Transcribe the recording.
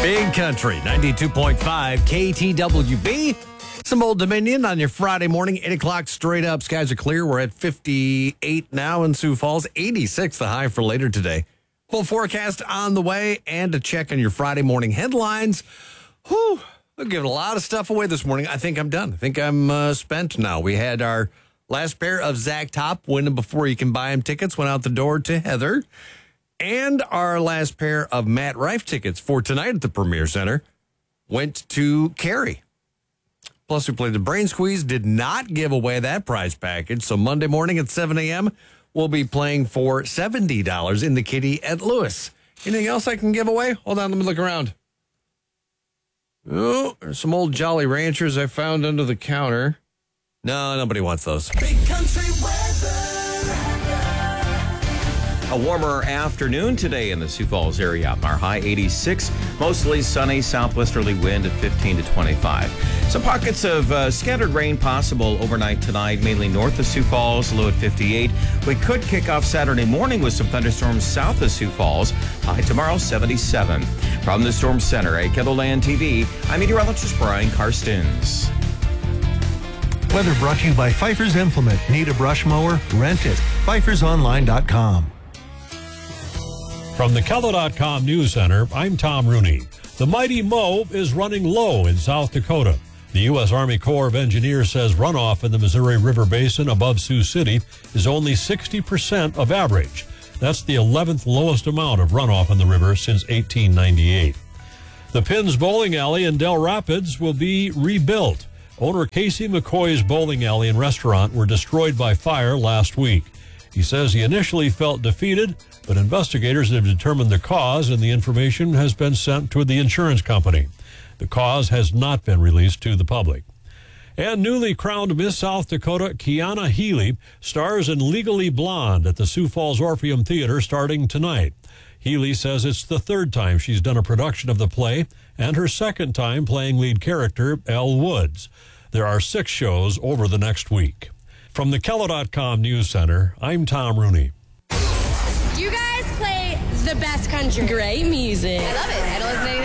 Big Country, 92.5 KTWB. Some Old Dominion on your Friday morning, 8 o'clock straight up. Skies are clear. We're at 58 now in Sioux Falls, 86 the high for later today. Full forecast on the way, and a check on your Friday morning headlines. Whew, we're giving a lot of stuff away this morning. I think I'm done. I think I'm spent now. We had our last pair of Zach Top winning before you can buy him tickets, went out the door to Heather. And our last pair of Matt Rife tickets for tonight at the Premier Center went to Carrie. Plus, we played the Brain Squeeze, did not give away that prize package. So Monday morning at 7 a.m., we'll be playing for $70 in the kitty at Lewis. Anything else I can give away? Hold on, let me look around. Oh, there's some old Jolly Ranchers I found under the counter. No, nobody wants those. Big Country weather. A warmer afternoon today in the Sioux Falls area. Our high 86, mostly sunny, southwesterly wind at 15 to 25. Some pockets of scattered rain possible overnight tonight, mainly north of Sioux Falls, low at 58. We could kick off Saturday morning with some thunderstorms south of Sioux Falls. High tomorrow, 77. From the Storm Center at KENDLE-LAND TV, I'm meteorologist Brian Karstens. Weather brought to you by Pfeiffer's Implement. Need a brush mower? Rent it. PfeiffersOnline.com. From the KENDLE.com News Center, I'm Tom Rooney. The mighty Mo is running low in South Dakota. The U.S. Army Corps of Engineers says runoff in the Missouri River Basin above Sioux City is only 60% of average. That's the 11th lowest amount of runoff in the river since 1898. The Pins Bowling Alley in Del Rapids will be rebuilt. Owner Casey McCoy's bowling alley and restaurant were destroyed by fire last week. He says he initially felt defeated, but investigators have determined the cause, and the information has been sent to the insurance company. The cause has not been released to the public. And newly crowned Miss South Dakota, Kiana Healy, stars in Legally Blonde at the Sioux Falls Orpheum Theater starting tonight. Healy says it's the third time she's done a production of the play and her second time playing lead character Elle Woods. There are 6 shows over the next week. From the KENDLE.com News Center, I'm Tom Rooney. You guys play the best country. Great music. I love it. I don't listen to anything